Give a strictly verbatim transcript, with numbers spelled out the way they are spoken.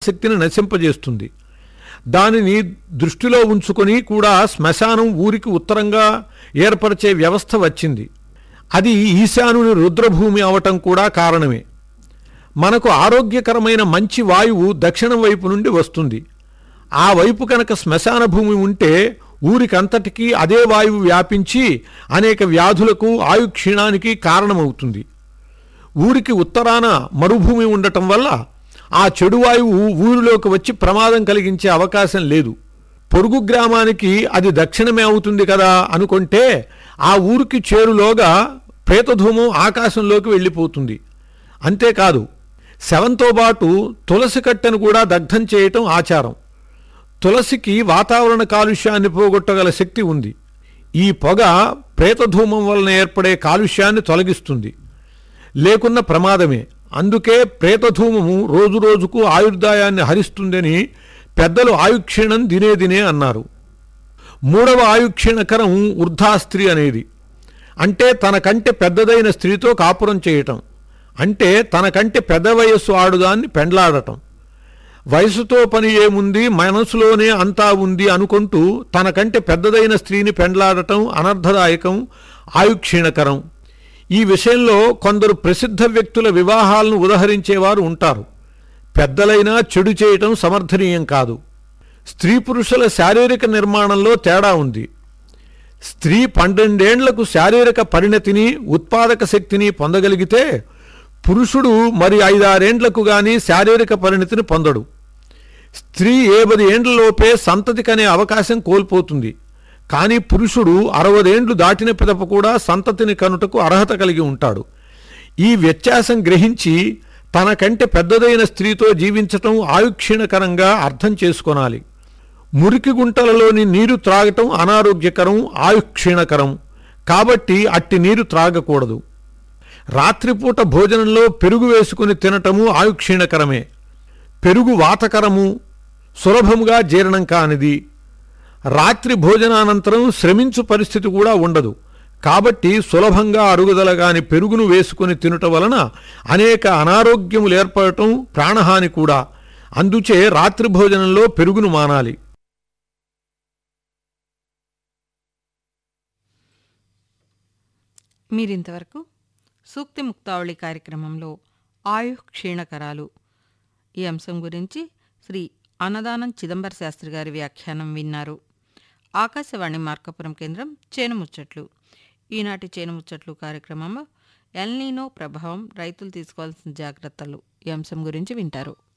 ప్రాణశక్తిని నశింపజేస్తుంది. దానిని దృష్టిలో ఉంచుకొని కూడా శ్మశానం ఊరికి ఉత్తరంగా ఏర్పరిచే వ్యవస్థ వచ్చింది. అది ఈశానుని రుద్రభూమి అవటం కూడా కారణమే. మనకు ఆరోగ్యకరమైన మంచి వాయువు దక్షిణం వైపు నుండి వస్తుంది. ఆ వైపు కనుక శ్మశాన భూమి ఉంటే ఊరికంతటికీ అదే వాయువు వ్యాపించి అనేక వ్యాధులకు ఆయుక్షీణానికి కారణమవుతుంది. ఊరికి ఉత్తరాన మరుభూమి ఉండటం వల్ల ఆ చెడు వాయువు ఊరిలోకి వచ్చి ప్రమాదం కలిగించే అవకాశం లేదు. పొరుగు గ్రామానికి అది దక్షిణమే అవుతుంది కదా అనుకుంటే ఆ ఊరికి చేరులోగా ప్రేతధూమం ఆకాశంలోకి వెళ్ళిపోతుంది. అంతేకాదు, శవంతో పాటు తులసి కట్టెను కూడా దగ్ధం చేయటం ఆచారం. తులసికి వాతావరణ కాలుష్యాన్ని పోగొట్టగల శక్తి ఉంది. ఈ పొగ ప్రేతధూమం వలన ఏర్పడే కాలుష్యాన్ని తొలగిస్తుంది. లేకున్న ప్రమాదమే. అందుకే ప్రేతధూమము రోజు రోజుకు ఆయుర్దాయాన్ని హరిస్తుందని పెద్దలు ఆయుక్షీణం దినే దినే అన్నారు. మూడవ ఆయుక్షీణకరం వృద్ధాస్త్రీ అనేది. అంటే తనకంటే పెద్దదైన స్త్రీతో కాపురం చేయటం. అంటే తనకంటే పెద్ద వయస్సు ఆడుదాన్ని పెండ్లాడటం. వయసుతో పని ఏముంది, మనసులోనే అంతా ఉంది అనుకుంటూ తనకంటే పెద్దదైన స్త్రీని పెండ్లాడటం అనర్థదాయకం, ఆయుక్షీణకరం. ఈ విషయంలో కొందరు ప్రసిద్ధ వ్యక్తుల వివాహాలను ఉదహరించేవారు ఉంటారు. పెద్దలైనా చెడు చేయటం సమర్థనీయం కాదు. స్త్రీ పురుషుల శారీరక నిర్మాణంలో తేడా ఉంది. స్త్రీ పన్నెండేండ్లకు శారీరక పరిణతిని ఉత్పాదక శక్తిని పొందగలిగితే పురుషుడు మరి ఐదారేండ్లకు గాని శారీరక పరిణతిని పొందడు. స్త్రీ ఏ పది ఏండ్లలోపే సంతతి కనే అవకాశం కోల్పోతుంది. కానీ పురుషుడు అరవదేండ్లు దాటిన పిదప కూడా సంతతిని కనుటకు అర్హత కలిగి ఉంటాడు. ఈ వ్యత్యాసం గ్రహించి తనకంటే పెద్దదైన స్త్రీతో జీవించటం ఆయుక్షీణకరంగా అర్థం చేసుకొనాలి. మురికి గుంటలలోని నీరు త్రాగటం అనారోగ్యకరం, ఆయుక్షీణకరం. కాబట్టి అట్టి నీరు త్రాగకూడదు. రాత్రిపూట భోజనంలో పెరుగు వేసుకుని తినటము ఆయుక్షీణకరమే. పెరుగు వాతకరము, సులభముగా జీర్ణం కానిది. రాత్రి భోజనానంతరం శ్రమించు పరిస్థితి కూడా ఉండదు. కాబట్టి సులభంగా అరుగుదలగాని పెరుగును వేసుకుని తినుట వలన అనేక అనారోగ్యములు ఏర్పడటం, ప్రాణహాని కూడా. అందుచే రాత్రి భోజనంలో పెరుగును మానాలి. మీరింతవరకు సూక్తి ముక్తావళి కార్యక్రమంలో ఆయు క్షీణకరాలు ఈ అంశం గురించి శ్రీ అన్నదానం చిదంబర శాస్త్రి గారి వ్యాఖ్యానం విన్నారు. ఆకాశవాణి మార్కాపురం కేంద్రం చేనుముచ్చట్లు. ఈనాటి చేనుముచ్చట్లు కార్యక్రమంలో ఎల్నీనో ప్రభావం, రైతులు తీసుకోవాల్సిన జాగ్రత్తలు ఈ అంశం గురించి వింటారు.